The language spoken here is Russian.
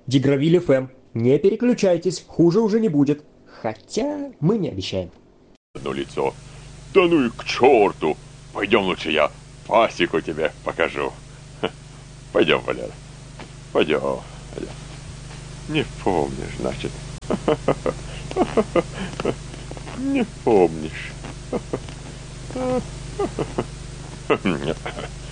Дигравиль ФМ. Не переключайтесь, хуже уже не будет. Хотя мы не обещаем. Одно лицо. Да ну и к черту! Пойдем лучше я пасеку тебе покажу. Пойдем, Валера. Пойдем. Не помнишь, значит. Не помнишь. Нет.